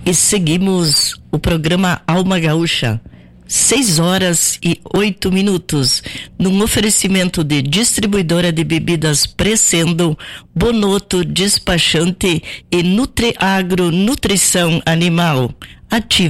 E seguimos o programa Alma Gaúcha, 6h08, num oferecimento de distribuidora de bebidas Crescendo, Bonotto, Despachante e Nutriagro Nutrição Animal. Ativa